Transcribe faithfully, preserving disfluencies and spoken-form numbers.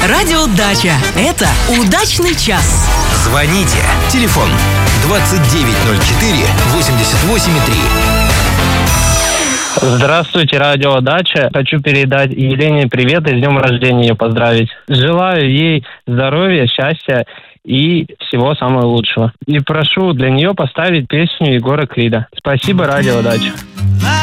Радио Дача. Это удачный час. Звоните. Телефон двадцать девять ноль четыре восемьдесят восемь три. Здравствуйте, радио Дача. Хочу передать Елене привет и с днем рождения ее поздравить. Желаю ей здоровья, счастья и всего самого лучшего. И прошу для нее поставить песню Егора Крида. Спасибо, радио Дача.